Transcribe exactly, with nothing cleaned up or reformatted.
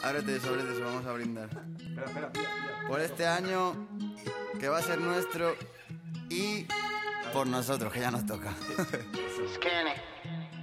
ábrete eso, ábrete eso, vamos a brindar. Espera, espera, tira, tira. Por este año que va a ser nuestro y por nosotros, que ya nos toca. Skinny.